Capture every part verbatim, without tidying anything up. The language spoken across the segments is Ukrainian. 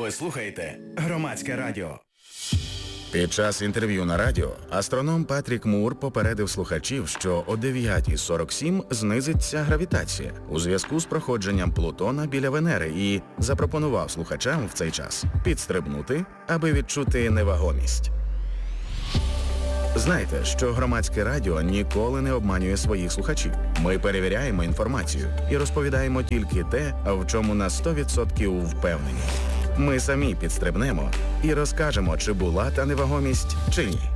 Ви слухаєте Громадське радіо. Під час інтерв'ю на радіо астроном Патрік Мур попередив слухачів, що о дев'ята сорок сім знизиться гравітація у зв'язку з проходженням Плутона біля Венери і запропонував слухачам в цей час підстрибнути, аби відчути невагомість. Знайте, що Громадське радіо ніколи не обманює своїх слухачів. Ми перевіряємо інформацію і розповідаємо тільки те, в чому на сто відсотків впевнені. Ми самі підстрибнемо і розкажемо, чи була та невагомість, чи ні.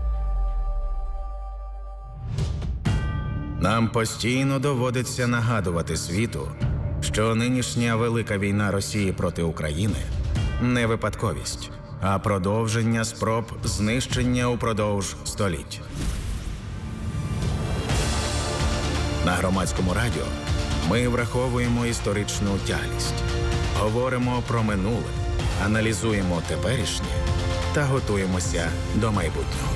Нам постійно доводиться нагадувати світу, що нинішня велика війна Росії проти України – не випадковість, а продовження спроб знищення упродовж століть. На Громадському радіо ми враховуємо історичну тяглість, говоримо про минуле, аналізуємо теперішнє та готуємося до майбутнього.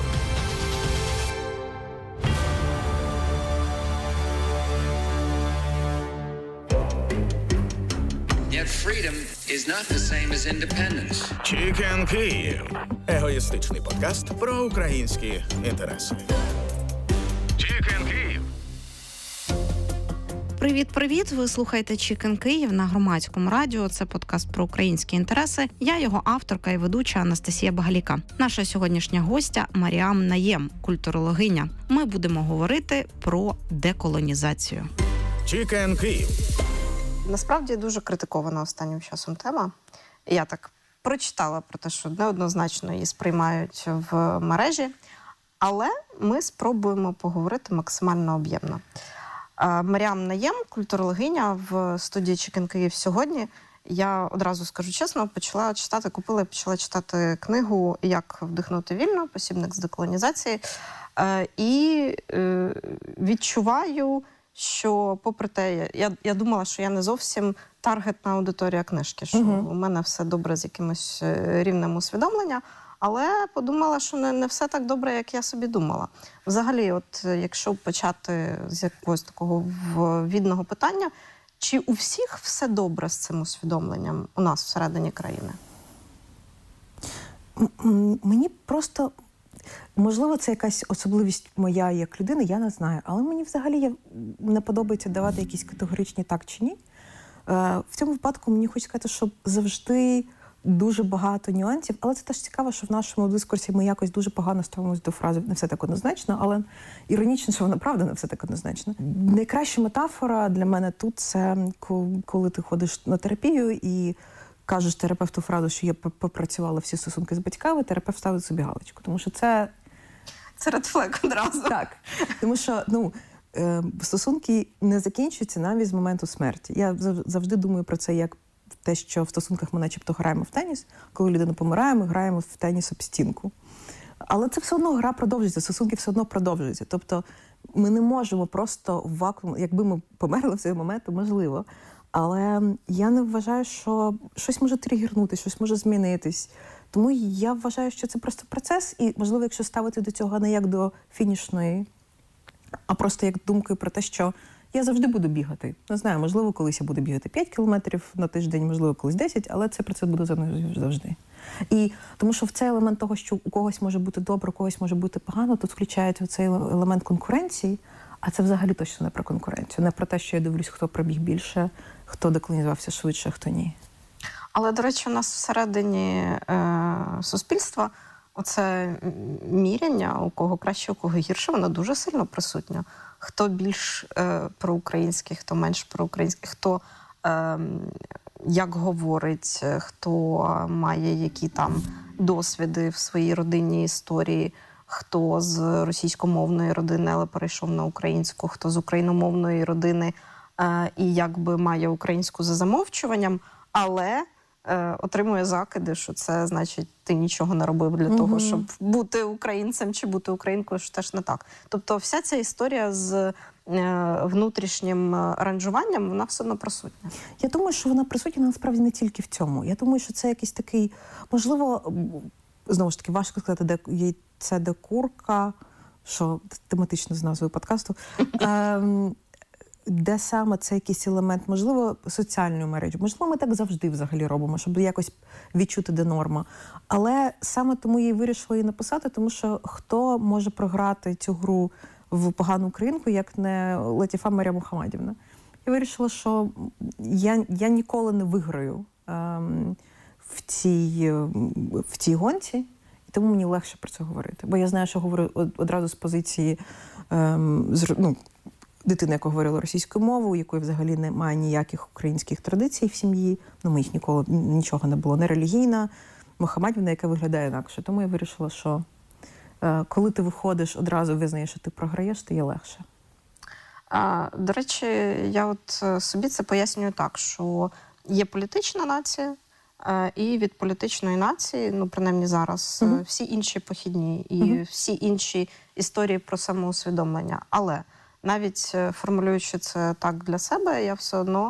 Yet freedom is not the same as independence. Chicken Київ. Егоїстичний подкаст про українські інтереси. Chicken Київ. Привіт-привіт! Ви слухаєте Chicken Київ на Громадському радіо. Це подкаст про українські інтереси. Я його авторка і ведуча Анастасія Багаліка. Наша сьогоднішня гостя Маріам Наєм, культурологиня. Ми будемо говорити про деколонізацію. Chicken Київ. Насправді дуже критикована останнім часом тема. Я так прочитала про те, що неоднозначно її сприймають в мережі, але ми спробуємо поговорити максимально об'ємно. Маріам Наєм, культурологиня, в студії Chicken Київ сьогодні. Я одразу скажу чесно, почала читати, купила і почала читати книгу «Як вдихнути вільно», посібник з деколонізації. І відчуваю, що попри те, я, я думала, що я не зовсім таргетна аудиторія книжки, що uh-huh. у мене все добре з якимось рівнем усвідомлення, але подумала, що не, не все так добре, як я собі думала. Взагалі, от якщо почати з якогось такого відного питання, чи у всіх все добре з цим усвідомленням у нас всередині країни? Мені просто... Можливо, це якась особливість моя як людини, я не знаю. Але мені взагалі не подобається давати якісь категоричні так чи ні. В цьому випадку мені хочеться сказати, що завжди дуже багато нюансів. Але це теж цікаво, що в нашому дискурсі ми якось дуже погано ставимося до фрази «не все так однозначно», але іронічно, що вона правда не все так однозначно. Найкраща метафора для мене тут – це коли ти ходиш на терапію і кажеш терапевту фразу, що я попрацювала всі стосунки з батьками, терапевт ставить собі галочку. Тому що це... Це редфлег одразу. Так. Тому що, ну, стосунки не закінчуються навіть з моменту смерті. Я завжди думаю про це як те, що в стосунках ми начебто граємо в теніс. Коли людина помирає, ми граємо в теніс об стінку. Але це все одно гра продовжується, стосунки все одно продовжуються. Тобто ми не можемо просто в вакуум, якби ми померли в цей момент, то можливо. Але я не вважаю, що щось може тригернути, щось може змінитись. Тому я вважаю, що це просто процес. І, можливо, якщо ставити до цього не як до фінішної, а просто як думкою про те, що я завжди буду бігати. Не знаю, можливо, колись я буду бігати п'ять кілометрів на тиждень, можливо, колись десять, але це процес буде за мною завжди. І тому що в цей елемент того, що у когось може бути добре, у когось може бути погано, тут включається цей елемент конкуренції, а це взагалі точно не про конкуренцію. Не про те, що я дивлюсь, хто пробіг більше, хто деколонізувався швидше, хто ні. Але, до речі, у нас всередині е, суспільства оце міряння, у кого краще, у кого гірше, воно дуже сильно присутнє. Хто більш е, проукраїнський, хто менш проукраїнський, хто е, як говорить, хто має які там досвіди в своїй родинній історії, хто з російськомовної родини, але перейшов на українську, хто з україномовної родини е, і якби має українську за замовчуванням, але е, отримує закиди, що це значить ти нічого не робив для угу. того, щоб бути українцем чи бути українкою, що теж не так. Тобто вся ця історія з е, внутрішнім аранжуванням, вона все одно присутня. Я думаю, що вона присутня насправді не тільки в цьому. Я думаю, що це якийсь такий, можливо, знову ж таки, важко сказати, де це де курка, що тематично з назвою подкасту. ем, де саме це якийсь елемент, можливо, соціальної мережі, можливо, ми так завжди взагалі робимо, щоб якось відчути, де норма. Але саме тому я і вирішила її написати, тому що хто може програти цю гру в погану українку, як не Латіфа Марія Мухамадівна. Я вирішила, що я, я ніколи не виграю ем, в, цій, в цій гонці, і тому мені легше про це говорити. Бо я знаю, що говорю одразу з позиції ем, з, ну, дитини, яка говорила російською мовою, у якої взагалі немає ніяких українських традицій в сім'ї. Ну, моїх ніколи нічого не було. Не релігійна, Мухамадівна, яка виглядає інакше. Тому я вирішила, що е, коли ти виходиш, одразу визнаєш, що ти програєш, то є легше. А, до речі, я от собі це пояснюю так, що є політична нація, і від політичної нації, ну, принаймні зараз, uh-huh. всі інші похідні і uh-huh. всі інші історії про самоусвідомлення. Але навіть формулюючи це так для себе, я все одно,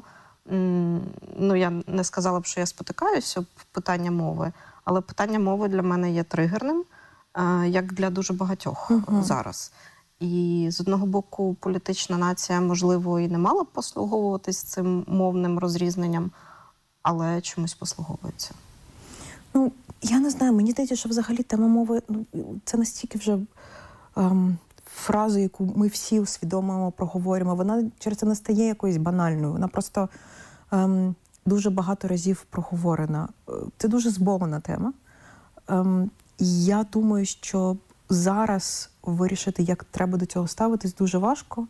ну, я не сказала б, що я спотикаюся об питання мови, але питання мови для мене є тригерним, як для дуже багатьох uh-huh. зараз. І з одного боку політична нація, можливо, і не мала б послуговуватись цим мовним розрізненням, але чомусь послуговується. Ну, я не знаю, мені здається, що взагалі тема мови, ну, це настільки вже ем, фраза, яку ми всі усвідомимо, проговоримо, вона через це не стає якоюсь банальною, вона просто ем, дуже багато разів проговорена. Це дуже зболена тема. Ем, і я думаю, що зараз вирішити, як треба до цього ставитись, дуже важко,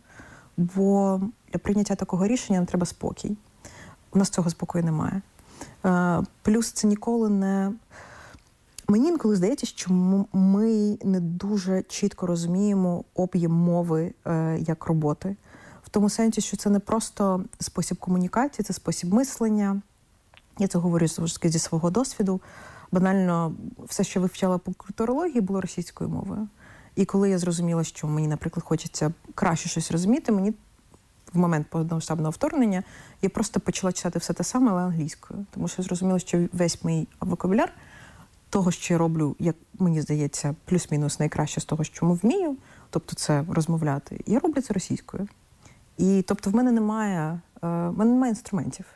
бо для прийняття такого рішення нам треба спокій. У нас цього спокою немає. Плюс це ніколи не... Мені інколи здається, що ми не дуже чітко розуміємо об'єм мови як роботи. В тому сенсі, що це не просто спосіб комунікації, це спосіб мислення. Я це говорю зі свого досвіду. Банально, все, що вивчала по культурології, було російською мовою. І коли я зрозуміла, що мені, наприклад, хочеться краще щось розуміти, мені в момент повномасштабного вторгнення я просто почала читати все те саме, але англійською. Тому що зрозуміла, що весь мій вокабуляр того, що я роблю, як мені здається, плюс-мінус найкраще з того, що ми вмію, тобто це розмовляти, я роблю це російською. І тобто в мене немає, в мене немає інструментів.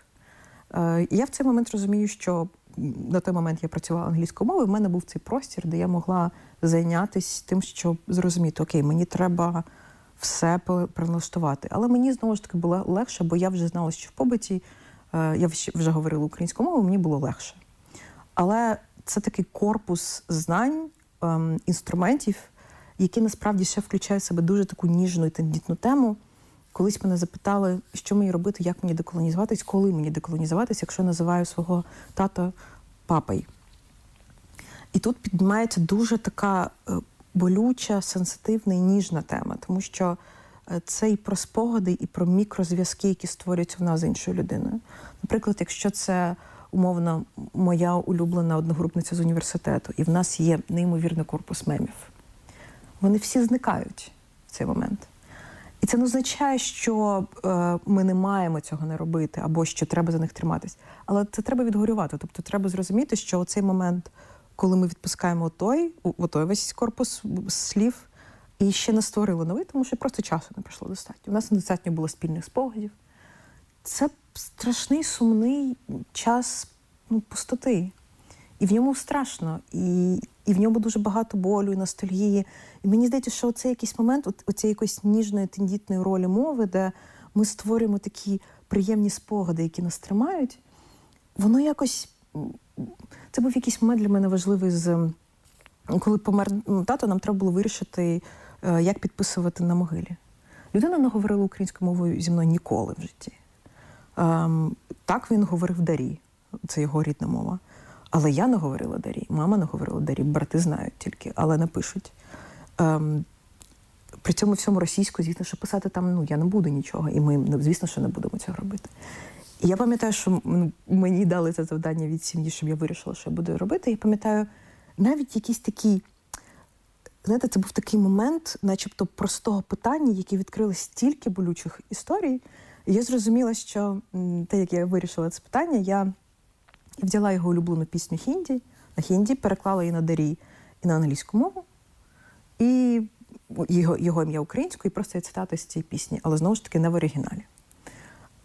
І я в цей момент розумію, що на той момент я працювала англійською мовою, в мене був цей простір, де я могла зайнятися тим, щоб зрозуміти, окей, мені треба все перелаштувати. Але мені, знову ж таки, було легше, бо я вже знала, що в побуті, я вже говорила українською мовою, мені було легше. Але це такий корпус знань, інструментів, які насправді ще включають в себе дуже таку ніжну і тендітну тему. Колись мене запитали, що мені робити, як мені деколонізуватись, коли мені деколонізуватись, якщо називаю свого тата папою. І тут піднімається дуже така болюча, сенситивна і ніжна тема, тому що це і про спогади, і про мікрозв'язки, які створюються в нас з іншою людиною. Наприклад, якщо це, умовно, моя улюблена одногрупниця з університету, і в нас є неймовірний корпус мемів, вони всі зникають в цей момент. І це не означає, що е, ми не маємо цього не робити, або що треба за них триматись. Але це треба відгорювати. Тобто треба зрозуміти, що оцей момент, коли ми відпускаємо той, отой весь корпус слів, і ще не створили новий, тому що просто часу не пройшло достатньо. У нас недостатньо було спільних спогадів. Це страшний, сумний час, ну, пустоти. І в ньому страшно, і, і в ньому дуже багато болю, і ностальгії. І мені здається, що оцей якийсь момент, оцієї якоїсь ніжної, тендітної ролі мови, де ми створюємо такі приємні спогади, які нас тримають, воно якось... Це був якийсь момент для мене важливий, з коли помер тато, нам треба було вирішити, як підписувати на могилі. Людина не говорила українською мовою зі мною ніколи в житті. Так він говорив Дарі, це його рідна мова. Але я не говорила Дарі, мама не говорила Дарі, брати знають тільки, але не пишуть. Ем, при цьому всьому російською, звісно, що писати там, ну, я не буду нічого, і ми, звісно, що не будемо цього робити. І я пам'ятаю, що мені дали це завдання від сім'ї, щоб я вирішила, що я буду робити. І пам'ятаю, навіть якийсь такий, знаєте, це був такий момент, начебто простого питання, яке відкрили стільки болючих історій. І я зрозуміла, що те, як я вирішила це питання, я взяла його улюблену пісню хінді, на хінді, переклала її на Дарі і на англійську мову, і його, його ім'я українською, і просто є цитата з цієї пісні, але знову ж таки не в оригіналі.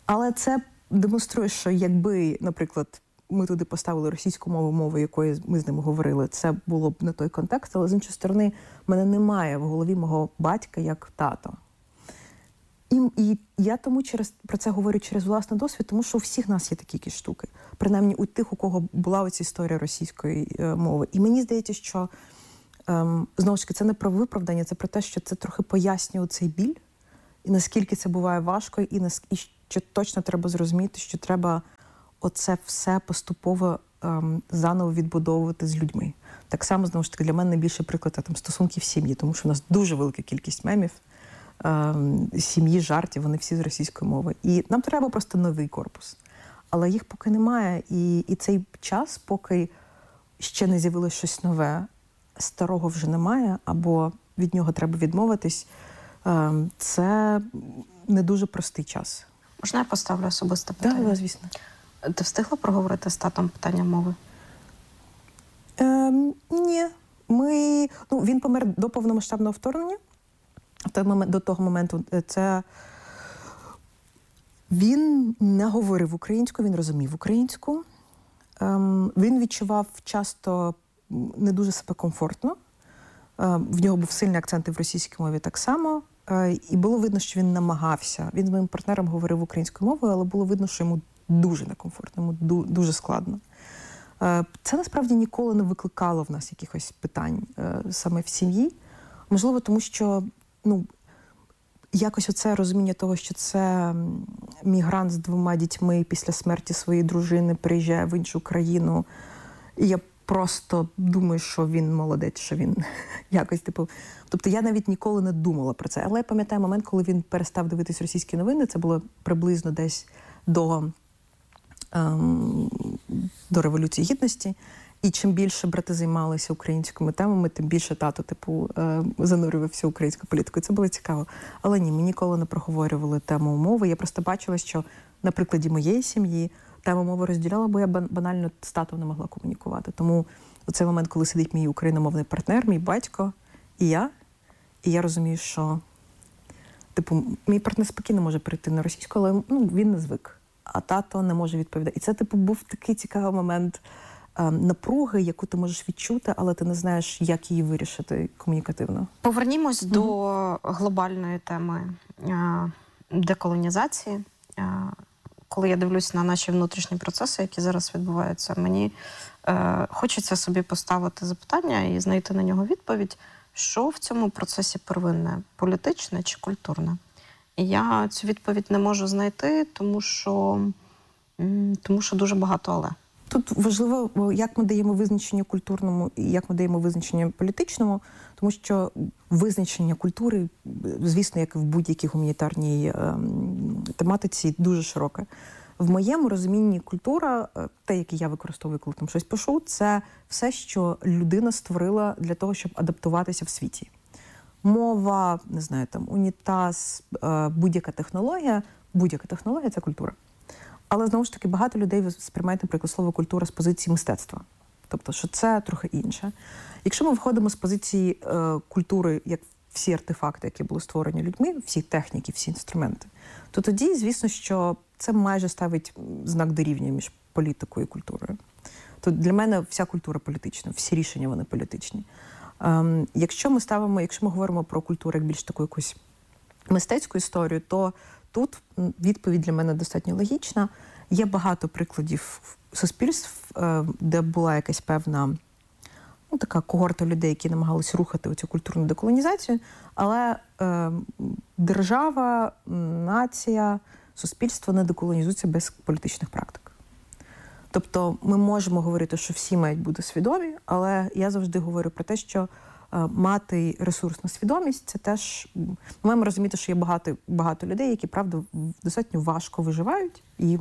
Але це демонструє, що якби, наприклад, ми туди поставили російську мову, мову, якої ми з ними говорили, це було б не той контекст, але з іншої сторони, в мене немає в голові мого батька як тато. І, і я тому через, про це говорю через власний досвід, тому що у всіх нас є такі якісь штуки. Принаймні у тих, у кого була оця історія російської е, мови. І мені здається, що, ем, знову ж таки, це не про виправдання, це про те, що це трохи пояснює цей біль, і наскільки це буває важко, і, нас, і що точно треба зрозуміти, що треба оце все поступово ем, заново відбудовувати з людьми. Так само, знову ж таки, для мене найбільший приклад там, стосунків в сім'ї, тому що у нас дуже велика кількість мемів, ем, сім'ї, жартів, вони всі з російської мови. І нам треба просто новий корпус. Але їх поки немає, і, і цей час, поки ще не з'явилось щось нове, старого вже немає, або від нього треба відмовитись, ем, це не дуже простий час. Можна я поставлю особисте питання? Так, да, звісно. Ти встигла проговорити з татом питання мови? Ем, ні. Ми, ну, він помер до повномасштабного вторгнення. В той момент, до того моменту це... Він не говорив українською, він розумів українську. Ем, він відчував часто не дуже себе комфортно. Ем, в нього був сильний акцент і в російській мові так само. Е, і було видно, що він намагався. Він з моїм партнером говорив українською мовою, але було видно, що йому дуже некомфортно, йому дуже складно. Е, це насправді ніколи не викликало в нас якихось питань е, саме в сім'ї. Можливо, тому що, ну, якось оце розуміння того, що це мігрант з двома дітьми після смерті своєї дружини приїжджає в іншу країну. І я просто думаю, що він молодець, що він якось, типу... Тобто я навіть ніколи не думала про це. Але я пам'ятаю момент, коли він перестав дивитись російські новини, це було приблизно десь до, ем, до Революції Гідності. І чим більше брати займалися українськими темами, тим більше тато, типу, занурювався в українську політику. Це було цікаво. Але ні, ми ніколи не проговорювали тему мови. Я просто бачила, що на прикладі моєї сім'ї тему мови розділяла, бо я банально з татом не могла комунікувати. Тому у цей момент, коли сидить мій україномовний партнер, мій батько і я, і я розумію, що, типу, мій партнер спокійно може перейти на російську, але, ну, він не звик. А тато не може відповідати. І це, типу, був такий цікавий момент напруги, яку ти можеш відчути, але ти не знаєш, як її вирішити комунікативно. Повернімось mm-hmm. до глобальної теми деколонізації. Коли я дивлюсь на наші внутрішні процеси, які зараз відбуваються, мені е, хочеться собі поставити запитання і знайти на нього відповідь, що в цьому процесі первинне, політичне чи культурне. І я цю відповідь не можу знайти, тому що, тому що дуже багато «але». Тут важливо, як ми даємо визначення культурному і як ми даємо визначення політичному, тому що визначення культури, звісно, як і в будь-якій гуманітарній е, тематиці, дуже широке. В моєму розумінні культура, те, яке я використовую, коли там щось пишу, це все, що людина створила для того, щоб адаптуватися в світі. Мова, не знаю, там, унітаз, е, будь-яка технологія, будь-яка технологія – це культура. Але, знову ж таки, багато людей сприймають, наприклад, слово «культура» з позиції мистецтва. Тобто, що це трохи інше. Якщо ми виходимо з позиції е, культури, як всі артефакти, які були створені людьми, всі техніки, всі інструменти, то тоді, звісно, що це майже ставить знак дорівнює між політикою і культурою. То для мене вся культура політична, всі рішення вони політичні. Ем, якщо ми ставимо, якщо ми говоримо про культуру як більш таку якусь мистецьку історію, то тут відповідь для мене достатньо логічна. Є багато прикладів суспільств, де була якась певна, ну, така когорта людей, які намагалися рухати оцю культурну деколонізацію, але е, держава, нація, суспільство не деколонізуються без політичних практик. Тобто ми можемо говорити, що всі мають бути свідомі, але я завжди говорю про те, що мати ресурсну свідомість, це теж... Ми маємо розуміти, що є багато, багато людей, які, правда, достатньо важко виживають. І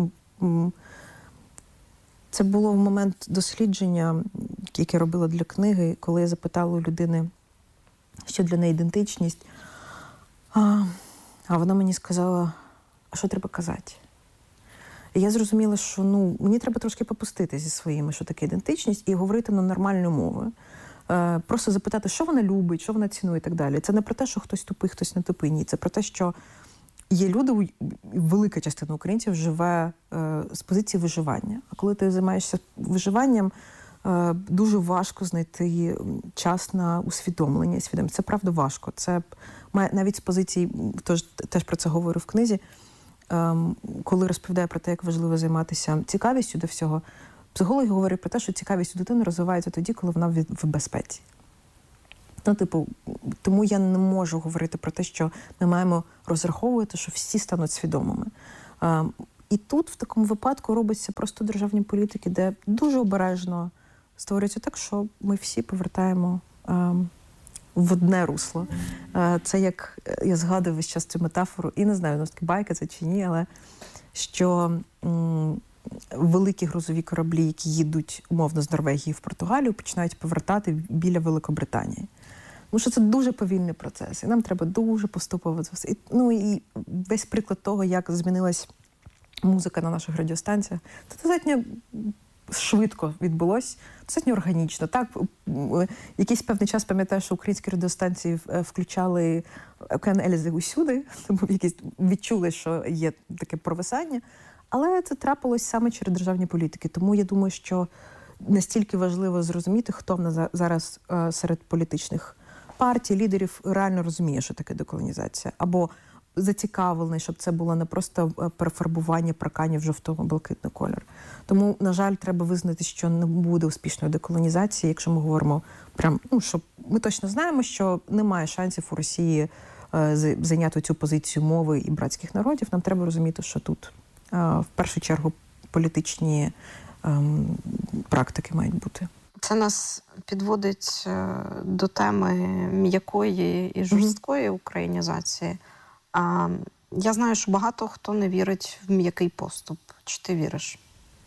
це було в момент дослідження, яке я робила для книги, коли я запитала у людини, що для неї ідентичність. А, а вона мені сказала, а що треба казати? І я зрозуміла, що, ну, мені треба трошки попустити зі своїми, що таке ідентичність, і говорити на нормальну мову. Просто запитати, що вона любить, що вона цінує і так далі. Це не про те, що хтось тупий, хтось не тупий. Ні. Це про те, що є люди, велика частина українців живе е, з позиції виживання. А коли ти займаєшся виживанням, е, дуже важко знайти час на усвідомлення. Це правда важко. Це навіть з позиції, тож, теж про це говорю в книзі, е, коли розповідаю про те, як важливо займатися цікавістю до всього, психологи говорять про те, що цікавість у дитини розвивається тоді, коли вона в, в безпеці. Ну, типу, тому я не можу говорити про те, що ми маємо розраховувати, що всі стануть свідомими. А, і тут, в такому випадку, робиться просто державні політики, де дуже обережно створюється так, що ми всі повертаємо а, в одне русло. А, це як, я згадую весь час цю метафору, і не знаю, наскільки байка це чи ні, але що м, великі грузові кораблі, які їдуть, умовно, з Норвегії в Португалію, починають повертати біля Великобританії. Тому що це дуже повільний процес, і нам треба дуже поступово це все. І, ну і весь приклад того, як змінилась музика на наших радіостанціях, це достатньо швидко відбулось, достатньо органічно. Так, якийсь певний час пам'ятаю, що українські радіостанції включали «Океан Ельзи» усюди, тому якісь відчули, що є таке провисання. Але це трапилось саме через державні політики. Тому я думаю, що настільки важливо зрозуміти, хто в нас зараз серед політичних партій, лідерів реально розуміє, що таке деколонізація. Або зацікавлений, щоб це було не просто перефарбування парканів в жовто-блакитний колір. Тому, на жаль, треба визнати, що не буде успішної деколонізації, якщо ми говоримо прям, ну, що ми точно знаємо, що немає шансів у Росії е, зайняти цю позицію мови і братських народів. Нам треба розуміти, що тут е, в першу чергу політичні е, практики мають бути. Це нас підводить до теми м'якої і жорсткої українізації. А я знаю, що багато хто не вірить в м'який поступ. Чи ти віриш?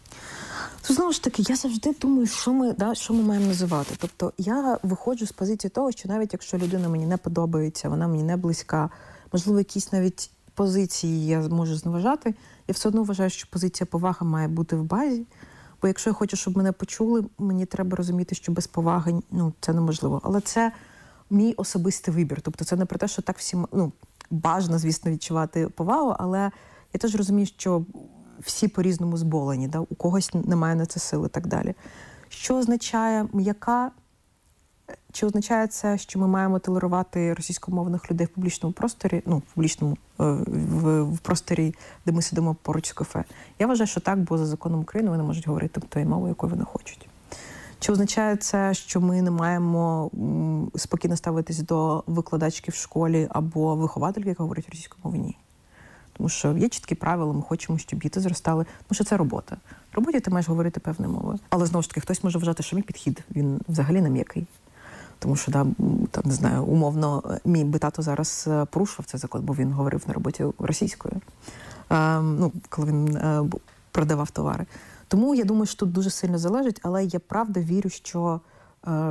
Знову ж таки, я завжди думаю, що ми, да, що ми маємо називати. Тобто я виходжу з позиції того, що навіть якщо людина мені не подобається, вона мені не близька, можливо, якісь навіть позиції я можу зневажати, я все одно вважаю, що позиція поваги має бути в базі. Бо якщо я хочу, щоб мене почули, мені треба розуміти, що без поваги, ну, це неможливо. Але це мій особистий вибір. Тобто це не про те, що так всім, ну, бажано, звісно, відчувати повагу, але я теж розумію, що всі по-різному зболені, да? У когось немає на це сили і так далі. Що означає м'яка? Чи означає це, що ми маємо толерувати російськомовних людей в публічному просторі, ну, в публічному, в, в просторі, де ми сидимо поруч з кафе? Я вважаю, що так, бо за законом України вони можуть говорити тою мовою, якою вони хочуть. Чи означає це, що ми не маємо м, спокійно ставитись до викладачки в школі або виховательки, яка говорить російською мовою? Ні. Тому що є чіткі правила, ми хочемо, щоб діти зростали. Тому що це робота. В роботі ти маєш говорити певною мовою. Але, знову ж таки, хтось може вважати, що мій підхід, він взагалі не м'який. Тому що, да, там, не знаю, умовно, мій би тато зараз порушував цей закон, бо він говорив на роботі російською, а, ну, коли він а, продавав товари. Тому я думаю, що тут дуже сильно залежить, але я правда вірю, що а,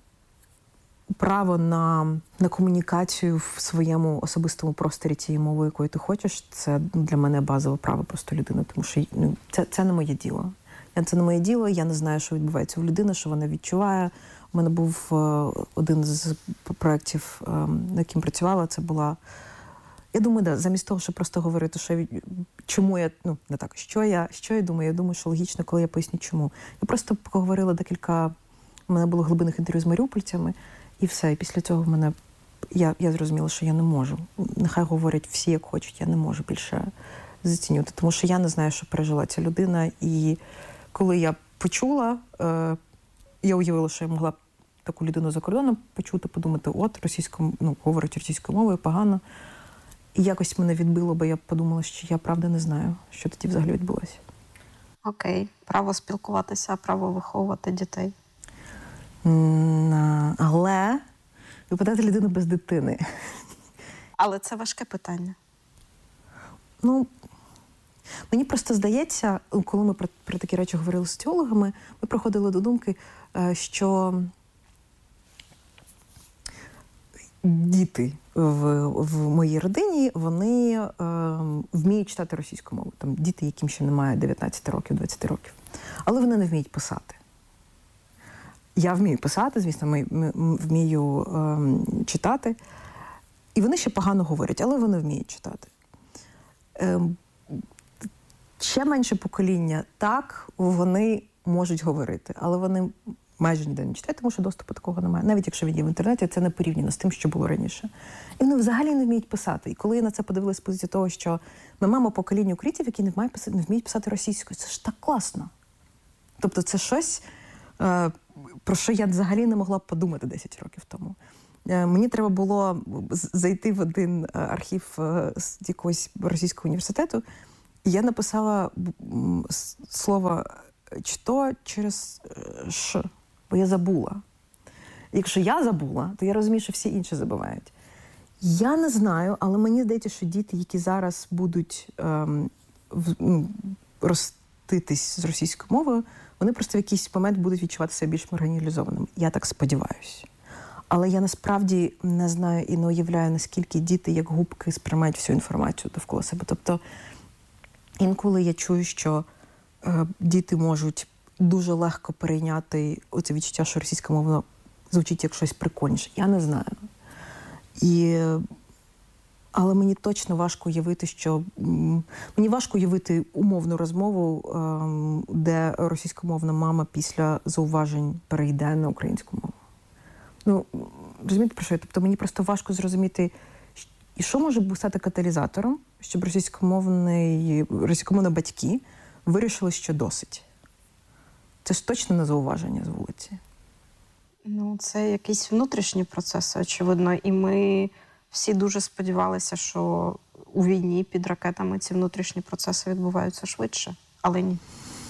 право на, на комунікацію в своєму особистому просторі тієї мови, якою ти хочеш, це для мене базове право просто людини, тому що, ну, це, це не моє діло. Це не моє діло, я не знаю, що відбувається у людини, що вона відчуває. У мене був один з проєктів, над яким працювала, це була... Я думаю, да, замість того, щоб просто говорити, що я, чому я, ну, не так, що я, що я думаю, я думаю, що логічно, коли я поясню, чому. Я просто поговорила декілька, у мене було глибинних інтерв'ю з маріупольцями, і все, і після цього в мене, я, я зрозуміла, що я не можу. Нехай говорять всі, як хочуть, я не можу більше зацінювати, тому що я не знаю, що пережила ця людина, і коли я почула, е, я уявила, що я могла таку людину за кордоном почути, подумати, от, російською, ну, говорить російською мовою, погано. І якось мене відбило, бо я подумала, що я правда не знаю, що тоді взагалі відбулося. Окей. Право спілкуватися, право виховувати дітей. Mm, але випадати людину без дитини. Але це важке питання. Ну, мені просто здається, коли ми про, про такі речі говорили з соціологами, ми приходили до думки, що діти в, в моїй родині, вони е, вміють читати російську мову. Там діти, яким ще немає дев'ятнадцять років, двадцять років. Але вони не вміють писати. Я вмію писати, звісно, ми, ми, вмію е, читати. І вони ще погано говорять, але вони вміють читати. ем, ще менше покоління, так, вони можуть говорити, але вони майже ніде не читають, тому що доступу такого немає. Навіть якщо він є в інтернеті, це не порівняно з тим, що було раніше. І вони взагалі не вміють писати. І коли я на це подивилася з позиції того, що ми маємо покоління українців, які не вміють писати, не вміють писати російською, це ж так класно. Тобто це щось, е, про що я взагалі не могла б подумати десять років тому. Е, мені треба було зайти в один архів е, з якогось російського університету, і я написала м, слово «что» через «ш», бо я забула. Якщо я забула, то я розумію, що всі інші забувають. Я не знаю, але мені здається, що діти, які зараз будуть ем, в, ну, роститись з російською мовою, вони просто в якийсь момент будуть відчувати себе більш маргіналізованими. Я так сподіваюся. Але я насправді не знаю і не уявляю, наскільки діти, як губки, сприймають всю інформацію довкола себе. Тобто інколи я чую, що е, діти можуть дуже легко перейняти оце відчуття, що російська мова звучить як щось прикольніше. Я не знаю. І, але мені точно важко уявити, що... Мені важко уявити умовну розмову, е, де російськомовна мама після зауважень перейде на українську мову. Ну, розумієте, про що я? Тобто мені просто важко зрозуміти, і що може стати каталізатором, щоб російськомовні, російськомовні батьки вирішили, що досить. Це ж точно не зауваження з вулиці. Ну, це якісь внутрішні процеси, очевидно. І ми всі дуже сподівалися, що у війні під ракетами ці внутрішні процеси відбуваються швидше. Але ні.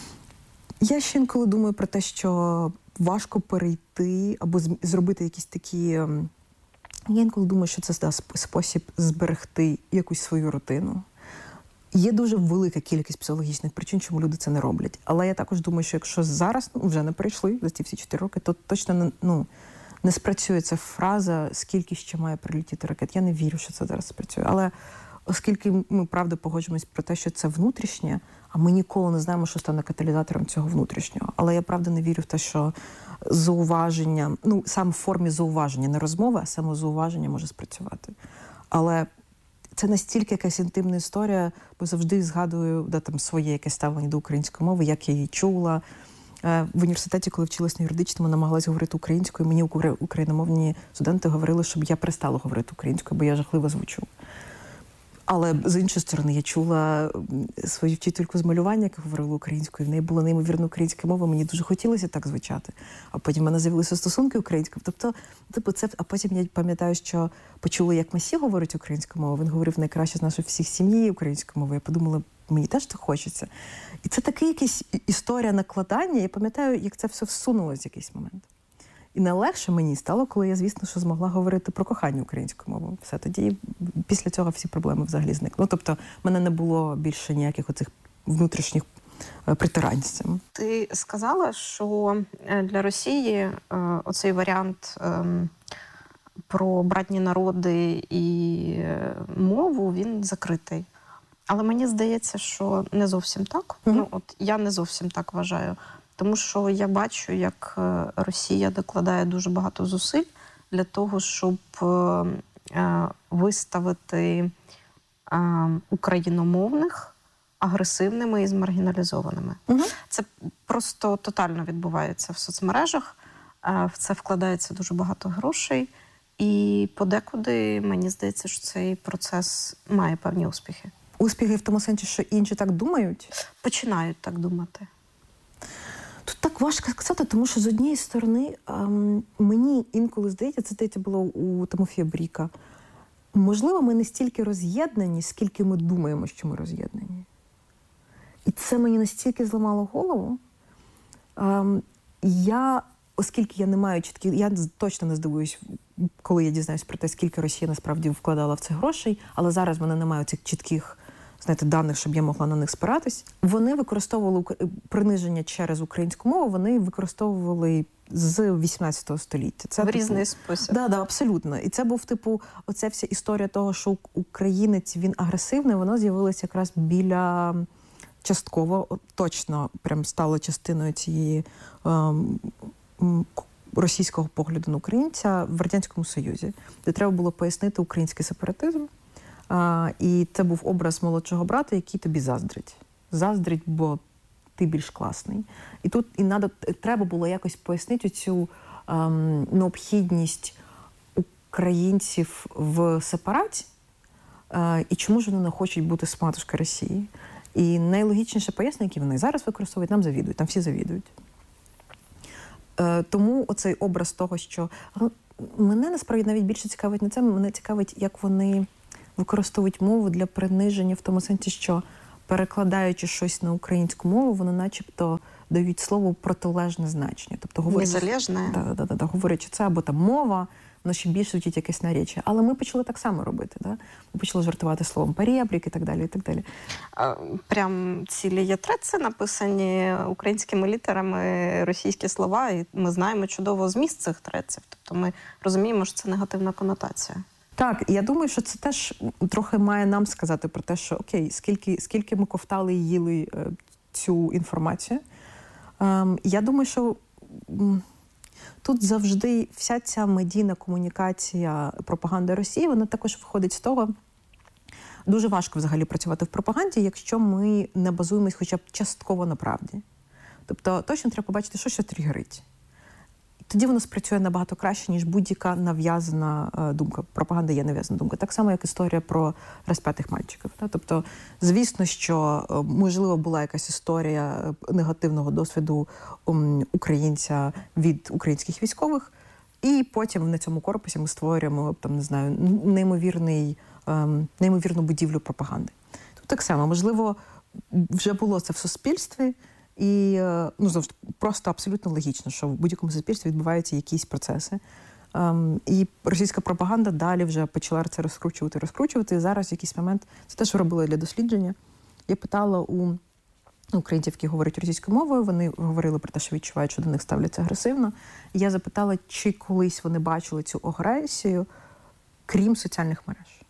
Я ще інколи думаю про те, що важко перейти або зробити якісь такі... Я інколи думаю, що це да, спосіб зберегти якусь свою рутину. Є дуже велика кількість психологічних причин, чому люди це не роблять. Але я також думаю, що якщо зараз ну, вже не перейшли за ці всі чотири роки, то точно не, ну, не спрацює ця фраза, скільки ще має прилетіти ракет. Я не вірю, що це зараз спрацює. Але оскільки ми, правда, погоджуємось про те, що це внутрішнє, а ми ніколи не знаємо, що стане каталізатором цього внутрішнього. Але я, правда, не вірю в те, що зауваження, ну, саме в формі зауваження, не розмови, а саме зауваження може спрацювати. Але це настільки якась інтимна історія, бо завжди згадую да, там, своє якесь ставлення до української мови, як я її чула. В університеті, коли вчилась на юридичному, намагалась говорити українською, мені україномовні студенти говорили, щоб я перестала говорити українською, бо я жахливо звучу. Але, з іншої сторони, я чула свою вчительку з малювання, яка говорила українською, в неї була неймовірна українська мова, мені дуже хотілося так звучати. А потім в мене з'явилися стосунки українською. Тобто, типу, це, а потім я пам'ятаю, що почула, як Масі говорить українською мовою, він говорив найкраще з нашої всіх сім'ї українською мовою. Я подумала, мені теж так хочеться. І це така якась історія накладання, я пам'ятаю, як це все всунулося в якийсь момент. І найлегше мені стало, коли я, звісно, що змогла говорити про кохання українською мовою. Все, тоді після цього всі проблеми взагалі зникли. Ну, тобто, в мене не було більше ніяких оцих внутрішніх притирань з цим. Ти сказала, що для Росії оцей варіант про братні народи і мову, він закритий. Але мені здається, що не зовсім так. Mm-hmm. Ну, от я не зовсім так вважаю. Тому що я бачу, як Росія докладає дуже багато зусиль для того, щоб виставити україномовних агресивними і змаргіналізованими. Угу. Це просто тотально відбувається в соцмережах, в це вкладається дуже багато грошей. І подекуди, мені здається, що цей процес має певні успіхи. Успіхи в тому сенсі, що інші так думають? Починають так думати. Тут так важко сказати, тому що з однієї сторони ем, мені інколи здається, це здається було у Тимофія Бріка, можливо, ми не стільки роз'єднані, скільки ми думаємо, що ми роз'єднані. І це мені настільки зламало голову. Ем, я, оскільки я не маю чіткі, я точно не здивуюсь, коли я дізнаюсь про те, скільки Росія насправді вкладала в це грошей, але зараз в мене немає цих чітких, знаєте, даних, щоб я могла на них спиратись. Вони використовували приниження через українську мову, вони використовували з вісімнадцятого століття. Це, в типу, різний спосіб. Да, да, абсолютно. І це був, типу, оця вся історія того, що українець, він агресивний, воно з'явилося якраз біля, частково, точно, прям стало частиною цієї ем, російського погляду на українця в Радянському Союзі, де треба було пояснити український сепаратизм. А, і це був образ молодшого брата, який тобі заздрить. Заздрить, бо ти більш класний. І тут і надо, треба було якось пояснити цю ем, необхідність українців в сепараті, е, і чому ж вони не хочуть бути з матушкою Росії. І найлогічніше пояснення, які вони зараз використовують, нам завідують, там всі завідують. Е, тому оцей образ того, що... Мене, насправді, навіть більше цікавить не це, мене цікавить, як вони використовують мову для приниження в тому сенсі, що перекладаючи щось на українську мову, вони начебто дають слово протилежне значення. Тобто, говорячи, Незалежне. да, да, да, да, говорячи це, або там мова, воно ще більше звучить якесь наречі. Але ми почали так само робити. Да? Ми почали жартувати словом «перебрік» і так далі, і так далі. Прям цілі є треці, написані українськими літерами російські слова, і ми знаємо чудово зміст цих треців. Тобто ми розуміємо, що це негативна конотація. Так, я думаю, що це теж трохи має нам сказати про те, що окей, скільки, скільки ми ковтали і їли е, цю інформацію. Ем, я думаю, що м, тут завжди вся ця медійна комунікація, пропаганда Росії, вона також виходить з того, дуже важко взагалі працювати в пропаганді, якщо ми не базуємось хоча б частково на правді. Тобто точно треба побачити, що що тригерить. Тоді воно спрацює набагато краще, ніж будь-яка нав'язана е, думка. Пропаганда є нав'язана думка. Так само, як історія про розп'ятих мальчиків. Та? Тобто, звісно, що, е, можливо, була якась історія негативного досвіду um, українця від українських військових, і потім на цьому корпусі ми створюємо, там, не знаю, неймовірний, е, неймовірну будівлю пропаганди. Тут так само, можливо, вже було це в суспільстві, і, ну, завжди, просто абсолютно логічно, що в будь-якому суспільстві відбуваються якісь процеси. Um, і російська пропаганда далі вже почала це розкручувати, розкручувати. І зараз в якийсь момент, це теж робила для дослідження, я питала у українців, які говорять російською мовою, вони говорили про те, що відчувають, що до них ставляться агресивно. І я запитала, чи колись вони бачили цю агресію, крім соціальних мереж.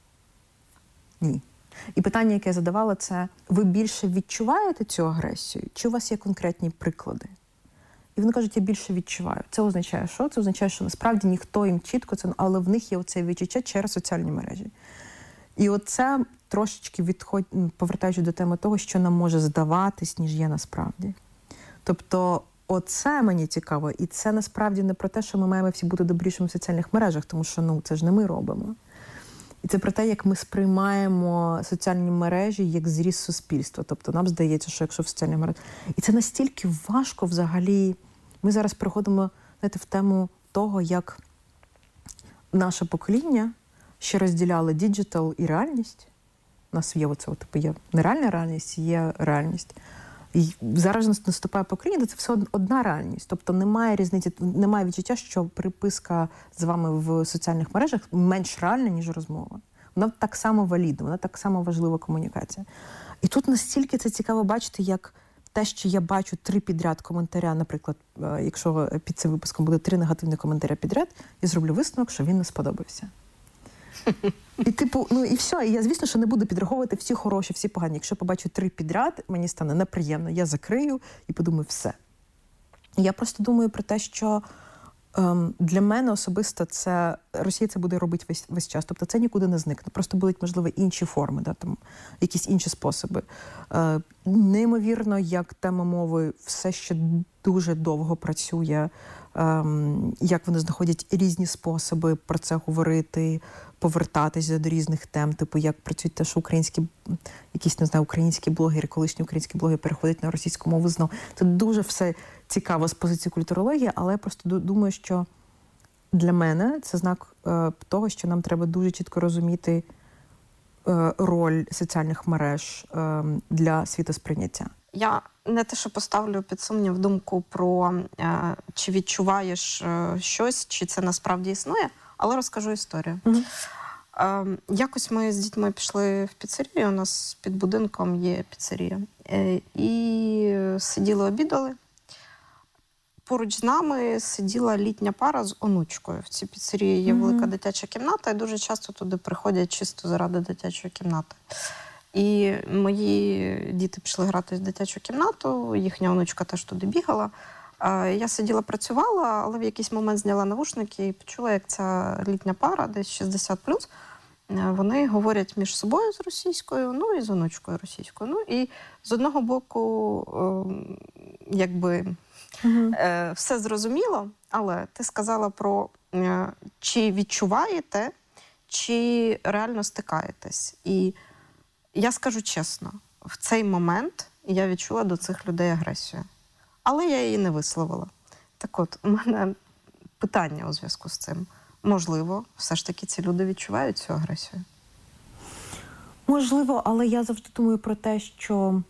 Ні. І питання, яке я задавала, це: ви більше відчуваєте цю агресію, чи у вас є конкретні приклади? І вони кажуть, я більше відчуваю. Це означає що? Це означає, що насправді ніхто їм чітко це, але в них є оце відчуття через соціальні мережі. І оце трошечки відход... повертаючи до теми того, що нам може здаватись, ніж є насправді. Тобто оце мені цікаво, і це насправді не про те, що ми маємо всі бути добрішими в соціальних мережах, тому що, ну, це ж не ми робимо. І це про те, як ми сприймаємо соціальні мережі як зріз суспільства. Тобто нам здається, що якщо в соціальних мережах... І це настільки важко взагалі. Ми зараз переходимо, знаєте, в тему того, як наше покоління ще розділяло діджитал і реальність. У нас є оце, типу, є нереальна реальність, є реальність. І зараз наступає покоління, де це все одна реальність. Тобто немає різниці, немає відчуття, що переписка з вами в соціальних мережах менш реальна, ніж розмова. Вона так само валідна, вона так само важлива комунікація. І тут настільки це цікаво бачити, як те, що я бачу три підряд коментаря, наприклад, якщо під цим випуском буде три негативні коментаря підряд, я зроблю висновок, що він не сподобався. І типу, ну і все, і я, звісно, що не буду підраховувати всі хороші, всі погані. Якщо побачу три підряд, мені стане неприємно, я закрию і подумаю, все. Я просто думаю про те, що ем, для мене особисто це, Росія це буде робити весь, весь час, тобто це нікуди не зникне, просто будуть, можливо, інші форми, да, там, якісь інші способи. Е, неймовірно, як тема мови все ще дуже довго працює, ем, як вони знаходять різні способи про це говорити, повертатися до різних тем, типу, як працюють те, що українські, якісь, не знаю, українські блогери, колишні українські блогери переходять на російську мову знову. Це дуже все цікаво з позиції культурології, але я просто думаю, що для мене це знак е, того, що нам треба дуже чітко розуміти е, роль соціальних мереж е, для світосприйняття. Я не те, що поставлю під сумнів думку про е, чи відчуваєш е, щось, чи це насправді існує, але розкажу історію. Mm-hmm. Е, якось ми з дітьми пішли в піцерію, у нас під будинком є піцерія. Е, і сиділи, обідали. Поруч з нами сиділа літня пара з онучкою. В цій піцерії є mm-hmm. велика дитяча кімната, і дуже часто туди приходять чисто заради дитячої кімнати. І мої діти пішли грати в дитячу кімнату, їхня онучка теж туди бігала. Я сиділа, працювала, але в якийсь момент зняла навушники і почула, як ця літня пара, десь шістдесят плюс, вони говорять між собою з російською, ну і з онучкою російською. Ну і з одного боку, якби угу. все зрозуміло, але ти сказала про чи відчуваєте, чи реально стикаєтесь. І я скажу чесно, в цей момент я відчула до цих людей агресію. Але я її не висловила. Так от, у мене питання у зв'язку з цим. Можливо, все ж таки ці люди відчувають цю агресію? Можливо, але я завжди думаю про те, що,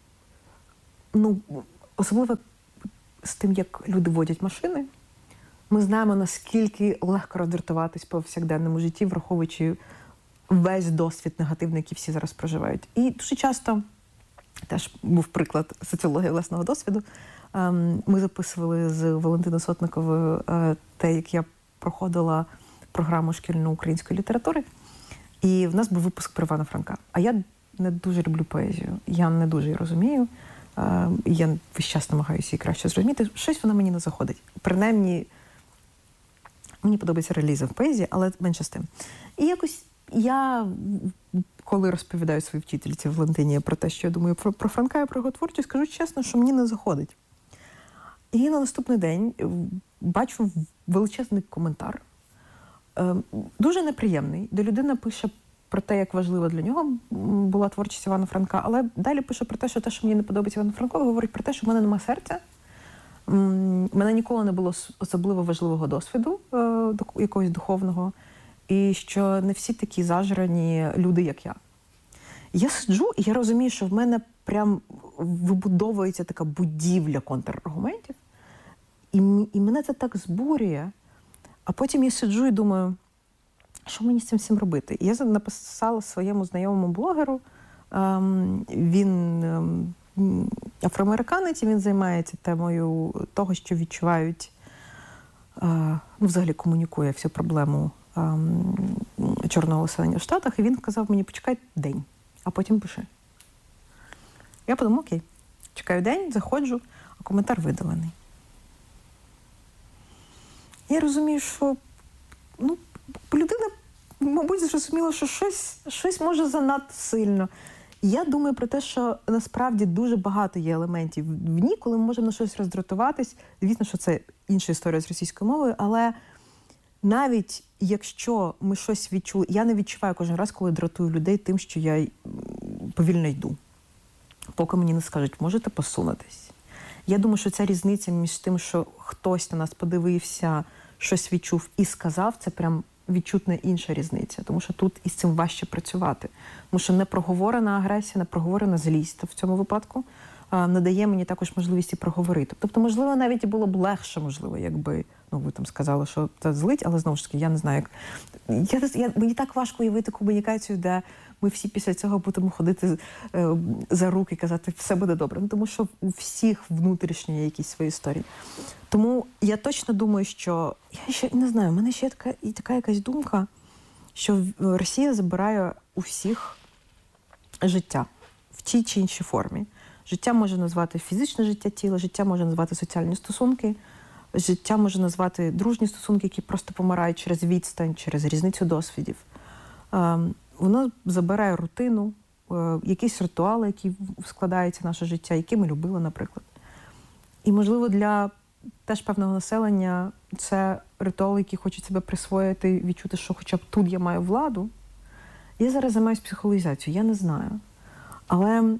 ну, особливо з тим, як люди водять машини, ми знаємо, наскільки легко роздратуватись по повсякденному житті, враховуючи весь досвід негативний, який всі зараз проживають. І дуже часто, теж був приклад соціології власного досвіду, ми записували з Валентиною Сотниковою те, як я проходила програму шкільної української літератури, і в нас був випуск про Івана Франка. А я не дуже люблю поезію, я не дуже її розумію, я весь час намагаюся її краще зрозуміти. Щось вона мені не заходить. Принаймні, мені подобається реалізм в поезії, але менше з тим. І якось я, коли розповідаю своїй вчительці Валентині про те, що я думаю про, про Франка і про його творчість, скажу чесно, що мені не заходить. І на наступний день бачу величезний коментар, дуже неприємний, де людина пише про те, як важлива для нього була творчість Івана Франка, але далі пише про те, що те, що мені не подобається Івану Франкову, говорить про те, що в мене немає серця, в мене ніколи не було особливо важливого досвіду якогось духовного, і що не всі такі зажрані люди, як я. Я сиджу, і я розумію, що в мене прям вибудовується така будівля контраргументів, і, і мене це так збурює. А потім я сиджу і думаю, що мені з цим всім робити? І я написала своєму знайомому блогеру, ем, він ем, афроамериканець, і він займається темою того, що відчувають, е, ну, взагалі комунікує всю проблему ем, чорного населення в Штатах, і він сказав мені, почекай день, а потім пиши. Я подумала, окей, чекаю день, заходжу, а коментар видалений. Я розумію, що, ну, людина, мабуть, зрозуміла, що щось, щось може занадто сильно. І я думаю про те, що насправді дуже багато є елементів в ній, коли ми можемо на щось роздратуватись. Звісно, що це інша історія з російською мовою, але навіть якщо ми щось відчули, я не відчуваю кожен раз, коли дратую людей тим, що я повільно йду. Поки мені не скажуть, можете посунутись. Я думаю, що ця різниця між тим, що хтось на нас подивився, щось відчув і сказав, це прям відчутна інша різниця. Тому що тут із цим важче працювати. Тому що непроговорена агресія, непроговорена злість в цьому випадку надає мені також можливість і проговорити. Тобто, можливо, навіть і було б легше, можливо, якби, ну, ви там сказали, що це злить, але знову ж таки, я не знаю, як... Я, я, мені так важко уявити комунікацію, де ми всі після цього будемо ходити е, за руки і казати, все буде добре. Ну, тому що у всіх внутрішні є якісь свої історії. Тому я точно думаю, що... Я ще не знаю, в мене ще є така, і така якась думка, що Росія забирає у всіх життя в тій чи іншій формі. Життя може назвати фізичне життя тіла, життя може назвати соціальні стосунки, життя може назвати дружні стосунки, які просто помирають через відстань, через різницю досвідів. Воно забирає рутину, якісь ритуали, які складаються в наше життя, які ми любили, наприклад. І, можливо, для теж певного населення це ритуали, які хочуть себе присвоїти, відчути, що хоча б тут я маю владу. Я зараз займаюся психологізацією, я не знаю. Але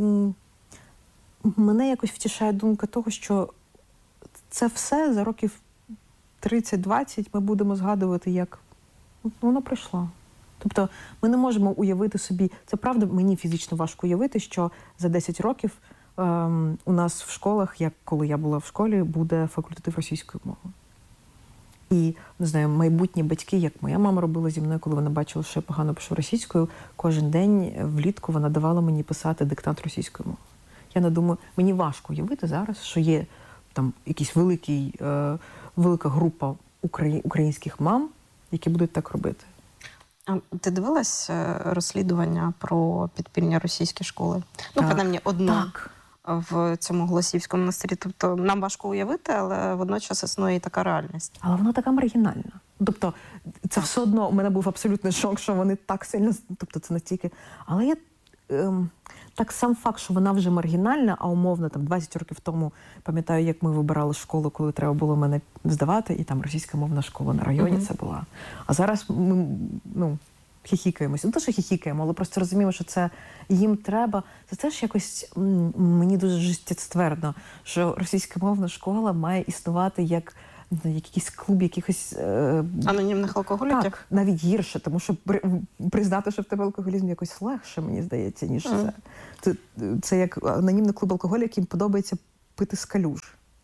мене якось втішає думка того, що це все за років тридцять-двадцять ми будемо згадувати, як воно пройшло. Тобто ми не можемо уявити собі, це правда, мені фізично важко уявити, що за десять років ем, у нас в школах, як коли я була в школі, буде факультатив російської мови. І, не знаю, майбутні батьки, як моя мама робила зі мною, коли вона бачила, що я погано пишу російською, кожен день влітку вона давала мені писати диктант російської мови. Я не думаю, мені важко уявити зараз, що є там якийсь великий, е, велика група украї, українських мам, які будуть так робити. А ти дивилась розслідування про підпільні російські школи? Так. Ну, принаймні, одну так. в цьому Голосіївському монастирі. Тобто нам важко уявити, але водночас існує і така реальність. Але вона така маргінальна. Тобто, це все одно, у мене був абсолютний шок, що вони так сильно, тобто це настільки. Але я ем, так сам факт, що вона вже маргінальна, а умовно там двадцять років тому, пам'ятаю, як ми вибирали школу, коли треба було мене здавати, і там російськомовна школа на районі mm-hmm. це була. А зараз ми, ну, хіхікаємося. Не те, що хіхікаємо, але просто розуміємо, що це їм треба. Це теж якось м, мені дуже життєствердно, що російськомовна школа має існувати як якийсь клуб, якихось... Е... анонімних алкоголіків? Так, навіть гірше, тому що при, признати, що в тебе алкоголізм якось легше, мені здається, ніж mm. це. це. Це як анонімний клуб алкоголіків, яким подобається пити з калюж.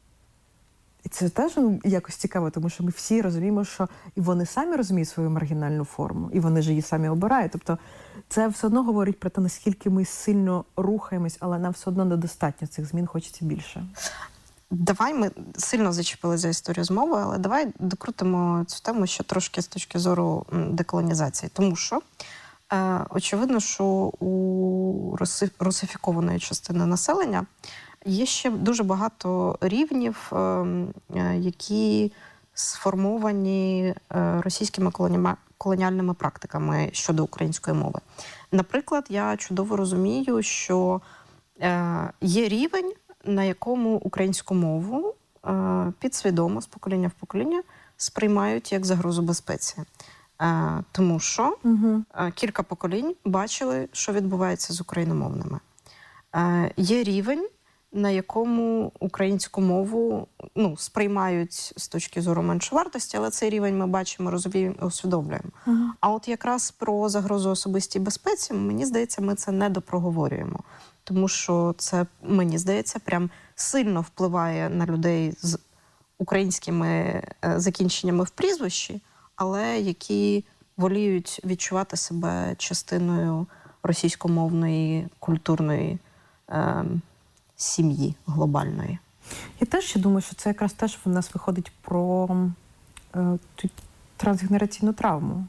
І це теж якось цікаво, тому що ми всі розуміємо, що і вони самі розуміють свою маргінальну форму, і вони ж її самі обирають. Тобто це все одно говорить про те, наскільки ми сильно рухаємось, але нам все одно недостатньо цих змін, хочеться більше. Давай, ми сильно зачепили за історію з мовою, але давай докрутимо цю тему ще трошки з точки зору деколонізації. Тому що, е, очевидно, що у русифікованої частини населення є ще дуже багато рівнів, е, які сформовані е, російськими колоніальними практиками щодо української мови. Наприклад, я чудово розумію, що е, є рівень, на якому українську мову е, підсвідомо з покоління в покоління сприймають як загрозу безпеці. Е, тому що угу. е, кілька поколінь бачили, що відбувається з україномовними. Е, є рівень, на якому українську мову ну, сприймають з точки зору меншовартості, але цей рівень ми бачимо, розуміємо, усвідомлюємо. Угу. А от якраз про загрозу особистій безпеці, мені здається, ми це не допроговорюємо. Тому що це, мені здається, прям сильно впливає на людей з українськими закінченнями в прізвищі, але які воліють відчувати себе частиною російськомовної культурної е, сім'ї глобальної. Я теж ще думаю, що це якраз теж в нас виходить про е, трансгенераційну травму.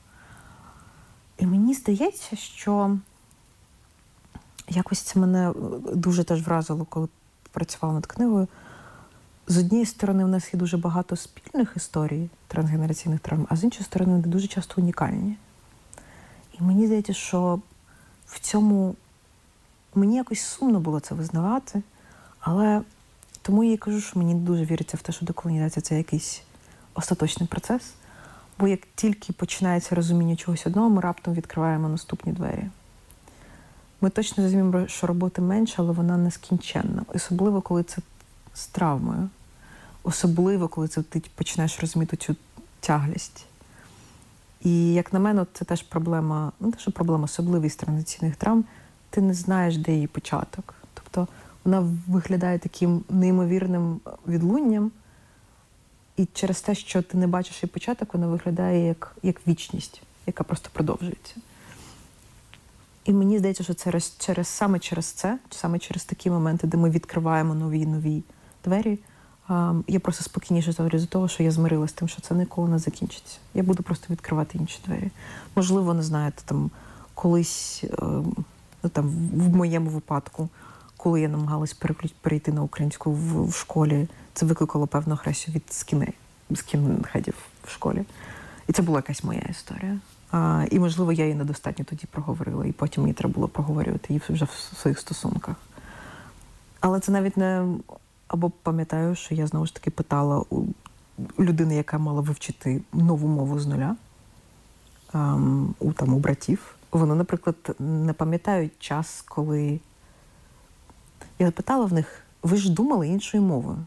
І мені здається, що якось це мене дуже теж вразило, коли працювала над книгою. З однієї сторони, в нас є дуже багато спільних історій трансгенераційних травм, а з іншої сторони, вони дуже часто унікальні. І мені здається, що в цьому мені якось сумно було це визнавати, але тому я і кажу, що мені дуже віриться в те, що деколонізація – це якийсь остаточний процес, бо як тільки починається розуміння чогось одного, ми раптом відкриваємо наступні двері. Ми точно розуміємо, що роботи менше, але вона нескінченна. Особливо, коли це з травмою. Особливо, коли це ти починаєш розуміти цю тяглість. І, як на мене, це теж проблема, ну, те, що проблема особливість транзиційних травм, ти не знаєш, де її початок. Тобто вона виглядає таким неймовірним відлунням, і через те, що ти не бачиш її початок, вона виглядає як, як вічність, яка просто продовжується. І мені здається, що це через, саме через це, саме через такі моменти, де ми відкриваємо нові-нові двері, я просто спокійніше ставлю до того, що я змирилася з тим, що це ніколи не закінчиться. Я буду просто відкривати інші двері. Можливо, не знаєте, там, колись, ну, там, в моєму випадку, коли я намагалась перейти на українську в, в школі, це викликало певну агресію від скіней, скінхедів в школі. І це була якась моя історія. А, і, можливо, я її недостатньо тоді проговорила, і потім мені треба було проговорювати її вже в своїх стосунках. Але це навіть не... Або пам'ятаю, що я, знову ж таки, питала у людини, яка мала вивчити нову мову з нуля, ем, у, там, у братів. Вони, наприклад, не пам'ятають час, коли... Я питала в них, ви ж думали іншою мовою?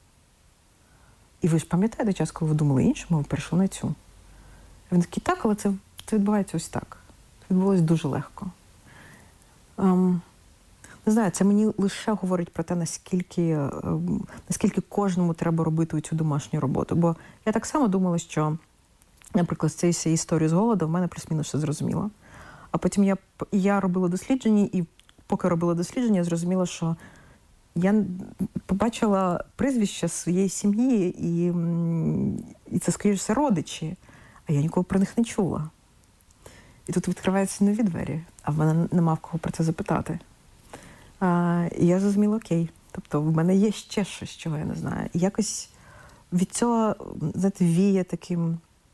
І ви ж пам'ятаєте час, коли ви думали іншу мову, перейшли на цю? Він такий, так, але це, це відбувається ось так. Це відбулося дуже легко. Ем, не знаю, це мені лише говорить про те, наскільки, ем, наскільки кожному треба робити цю домашню роботу. Бо я так само думала, що, наприклад, з цієї історії з голоду в мене плюс-мінус все зрозуміло. А потім я, я робила дослідження, і поки робила дослідження, я зрозуміла, що я побачила прізвища своєї сім'ї, і, і це, скоріш все, родичі. А я ніколи про них не чула. І тут відкриваються нові двері, а в мене нема в кого про це запитати. А, і я зрозуміла, окей. Тобто в мене є ще щось, чого я не знаю. І якось від цього, знаєте, віє таким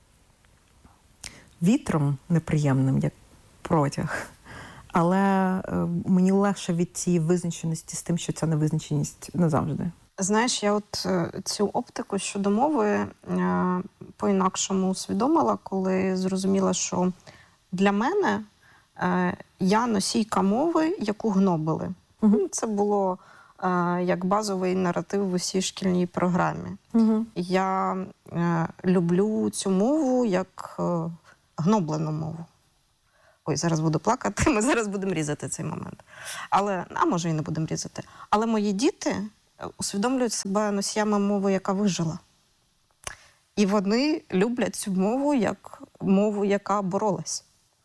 вітром неприємним, як протяг. Але е, мені легше від цієї визначеності з тим, що ця невизначеність назавжди. Знаєш, я от е, цю оптику щодо мови е, по-інакшому усвідомила, коли зрозуміла, що для мене е, я носійка мови, яку гнобили. Угу. Це було е, як базовий наратив в усій шкільній програмі. Угу. Я е, люблю цю мову як е, гноблену мову. Ой, зараз буду плакати, ми зараз будемо різати цей момент. Але, а може і не будемо різати. Але мої діти усвідомлюють себе носіями мови, яка вижила. І вони люблять цю мову як мову, яка боролась.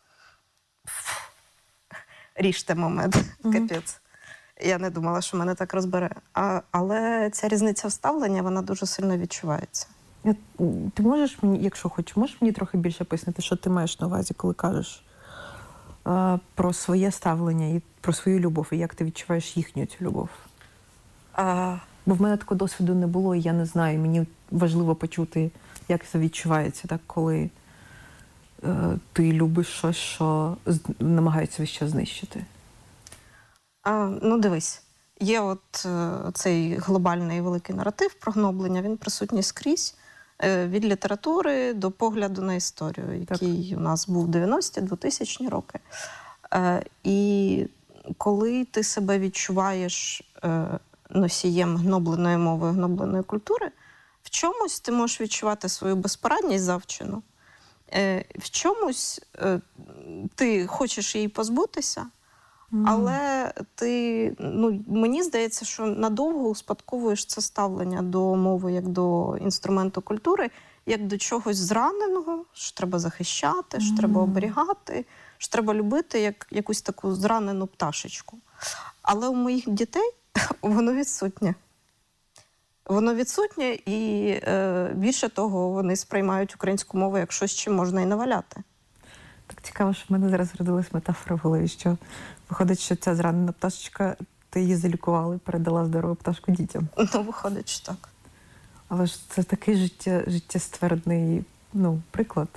Ріжте момент, Угу. капець. Я не думала, що мене так розбере. А, але ця різниця вставлення, вона дуже сильно відчувається. Я, ти можеш мені, якщо хочеш, можеш мені трохи більше пояснити, що ти маєш на увазі, коли кажеш е, про своє ставлення і про свою любов, і як ти відчуваєш їхню цю любов? А, Бо в мене такого досвіду не було, і я не знаю. Мені важливо почути, як це відчувається, так, коли е, ти любиш щось, що з- намагаються весь час знищити. а, ну, дивись. Є от е, цей глобальний великий наратив про гноблення, він присутній скрізь, е, від літератури до погляду на історію, який у нас був в дев'яності, двотисячні роки. Е, і коли ти себе відчуваєш е, носієм гнобленої мови, гнобленої культури, в чомусь ти можеш відчувати свою безпорадність завчену, е, в чомусь е, ти хочеш її позбутися, але ти, ну, мені здається, що надовго успадковуєш це ставлення до мови як до інструменту культури, як до чогось зраненого, що треба захищати, що треба оберігати, що треба любити як якусь таку зранену пташечку. Але у моїх дітей воно відсутнє. Воно відсутнє і е, більше того, вони сприймають українську мову як щось, чим можна і наваляти. Так цікаво, що в мене зараз родилась метафора в голові, що виходить, що ця зранена пташечка, ти її залікувала і передала здорову пташку дітям. Ну, виходить, що так. Але ж це такий життя, життєствердний, ну, приклад.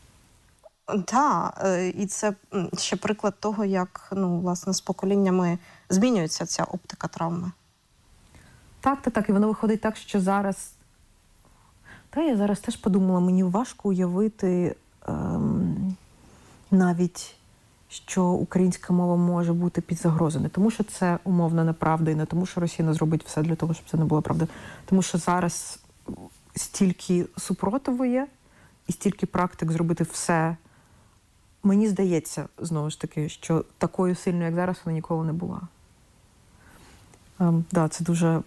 Так, і це м, ще приклад того, як, ну, власне, з поколіннями змінюється ця оптика травми. Так, так, так. І воно виходить так, що зараз... Та я зараз теж подумала, мені важко уявити ем, навіть, що українська мова може бути під загрозою. Не тому, що це умовна неправда, і не тому, що Росія не зробить все для того, щоб це не було правда. Тому що зараз стільки супротиву є, і стільки практик зробити все. Мені здається, знову ж таки, що такою сильною, як зараз, вона ніколи не була. Ем, да, це дуже,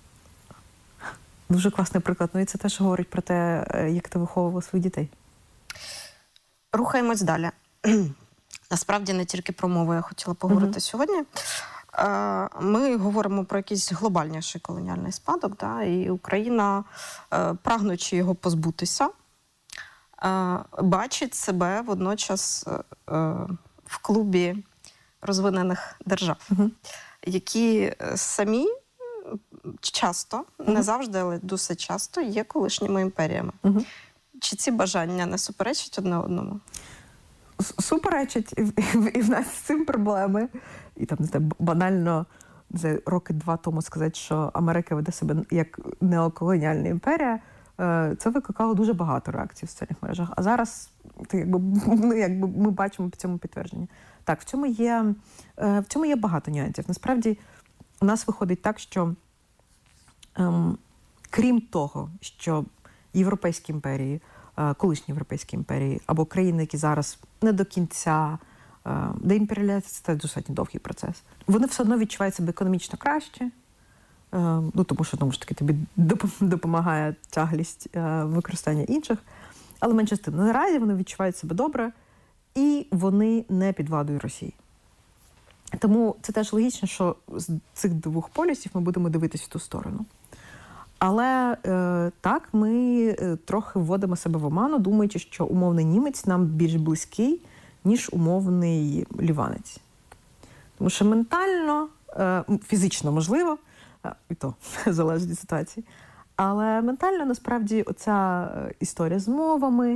дуже класний приклад. Ну і це теж говорить про те, як ти виховувала своїх дітей. Рухаємось далі. Насправді не тільки про мову я хотіла поговорити Мгм. сьогодні. Е, Ми говоримо про якийсь глобальніший колоніальний спадок, да, і Україна, е, прагнучи його позбутися, е, бачить себе водночас е, в клубі розвинених держав, Мгм. які е, самі часто, не завжди, але досить часто є колишніми імперіями. Мгм. Чи ці бажання не суперечать одне одному? С- Суперечить, і, в- і в нас з цим проблеми. І там, не знаю, банально, за роки два тому сказати, що Америка веде себе як неоколоніальна імперія, е, це викликало дуже багато реакцій в соціальних мережах. А зараз ти, якби, ну, якби, ми бачимо по цьому підтвердження. Так, в цьому є, е, в цьому є багато нюансів. Насправді, у нас виходить так, що ем, крім того, що європейські імперії, е, колишні європейські імперії, або країни, які зараз не до кінця, е, деімперіалізація – це достатньо довгий процес, вони все одно відчувають себе економічно краще, е, ну, тому що, тому ж таки, тобі доп- допомагає тяглість е, використання інших, але менше з тим. Наразі вони відчувають себе добре, і вони не під владою Росії. Тому це теж логічно, що з цих двох полюсів ми будемо дивитися в ту сторону. Але е, так, ми е, трохи вводимо себе в оману, думаючи, що умовний німець нам більш близький, ніж умовний ліванець. Тому що ментально, е, фізично можливо, е, і то залежить від ситуації, але ментально, насправді, оця історія з мовами,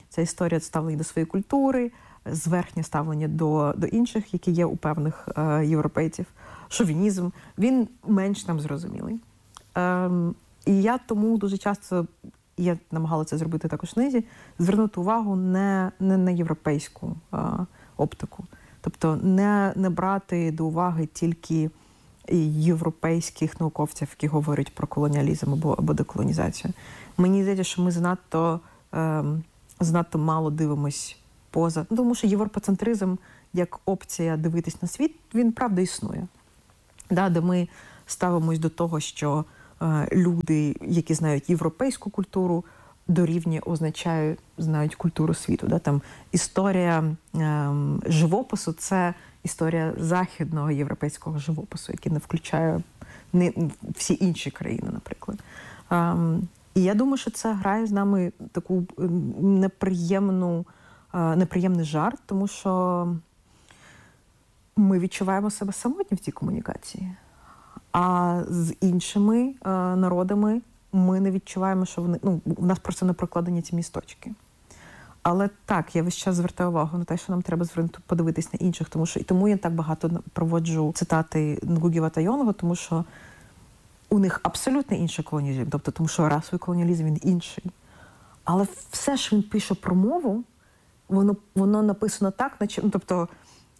Ця історія ставлення до своєї культури, зверхнє ставлення до, до інших, які є у певних е, європейців, шовінізм, він менш нам зрозумілий. Е, і я тому дуже часто, я намагалася це зробити також в книзі, звернути увагу не, не на європейську е, оптику. Тобто не, не брати до уваги тільки європейських науковців, які говорять про колоніалізм або, або деколонізацію. Мені здається, що ми занадто, е, занадто мало дивимось поза. Ну, тому що європоцентризм як опція дивитись на світ, він правда існує. Да, де ми ставимось до того, що е, люди, які знають європейську культуру, дорівнює означають, знають культуру світу. Да? Там історія е, живопису – це історія західного європейського живопису, який не включає не, всі інші країни, наприклад. Е, і я думаю, що це грає з нами таку неприємну, е, неприємний жарт, тому що ми відчуваємо себе самотні в цій комунікації. А з іншими е, народами ми не відчуваємо, що вони, ну, у нас просто не прокладені ці місточки. Але так, я весь час звертаю увагу на те, що нам треба звернути, подивитись на інших, тому що і тому я так багато проводжу цитати Нгугі ва Тайонго, тому що у них абсолютно інший колоніалізм, тобто тому що расовий колоніалізм, він інший. Але все, що він пише про мову, воно, воно написано так, наче, ну, тобто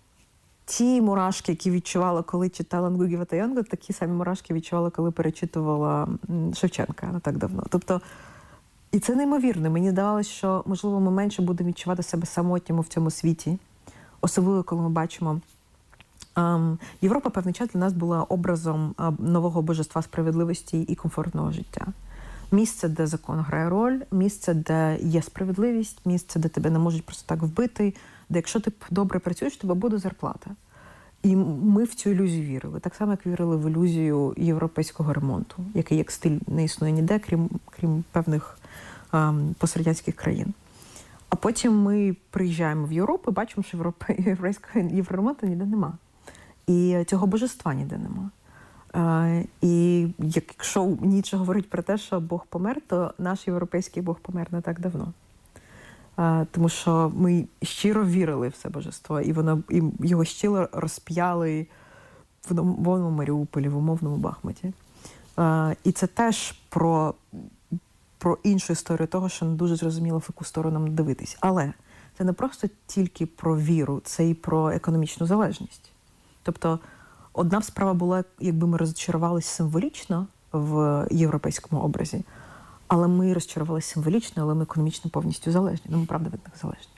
ті мурашки, які відчувала, коли читала Нгугі ва Тайонго, такі самі мурашки відчувала, коли перечитувала Шевченка не так давно. Тобто, і це неймовірно. Мені здавалося, що, можливо, ми менше будемо відчувати себе самотніми в цьому світі. Особливо, коли ми бачимо, ем, Європа певний час для нас була образом ем, нового божества справедливості і комфортного життя. Місце, де закон грає роль, місце, де є справедливість, місце, де тебе не можуть просто так вбити, де якщо ти добре працюєш, тебе буде зарплата. І ми в цю ілюзію вірили. Так само, як вірили в ілюзію європейського ремонту, який як стиль не існує ніде, крім, крім певних ем, пострадянських країн. А потім ми приїжджаємо в Європу і бачимо, що європе, європейського євроремонту ніде нема. І цього божества ніде нема. Е, і якщо Ніцше говорить про те, що Бог помер, то наш європейський Бог помер не так давно. Uh, тому що ми щиро вірили в це божество, і воно і його щиро розп'яли в умовному Маріуполі, в умовному Бахмуті. Uh, і це теж про, про іншу історію того, що не дуже зрозуміло, в яку сторону нам дивитись. Але це не просто тільки про віру, це і про економічну залежність. Тобто одна справа була, якби ми розчарувалися символічно в європейському образі, але ми розчарувалися символічно, але ми економічно повністю залежні. Ну, ми, правда, від них залежні.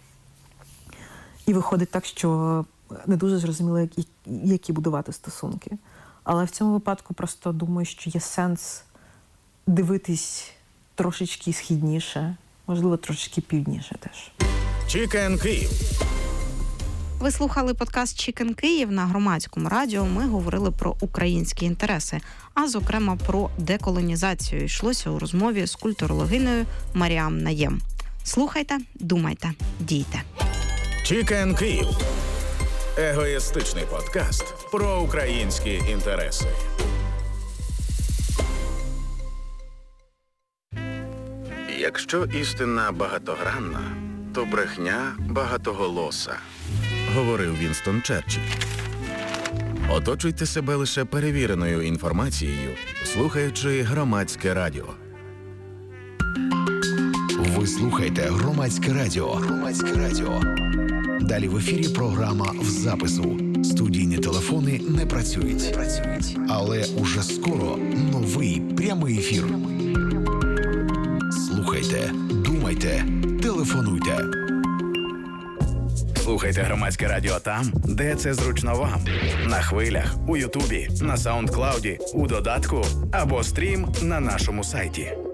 І виходить так, що не дуже зрозуміло, які, які будувати стосунки. Але в цьому випадку просто думаю, що є сенс дивитись трошечки східніше, можливо, трошечки півдніше теж. Чікен Київ. Ви слухали подкаст «Чікен Київ» на Громадському радіо. Ми говорили про українські інтереси, а зокрема про деколонізацію. Йшлося у розмові з культурологиною Маріам Наєм. Слухайте, думайте, дійте. Чікен Київ. Егоїстичний подкаст про українські інтереси. Якщо істина багатогранна, то брехня багатоголоса, говорив Вінстон Черчилль. Оточуйте себе лише перевіреною інформацією, слухаючи Громадське радіо. Ви слухаєте Громадське радіо. Громадське радіо. Далі в ефірі програма «В запису». Студійні телефони не працюють. Не працюють. Але уже скоро новий прямий ефір. Слухайте, думайте, телефонуйте. Слухайте Громадське радіо там, де це зручно вам. На хвилях, у Ютубі, на Саундклауді, у додатку або стрім на нашому сайті.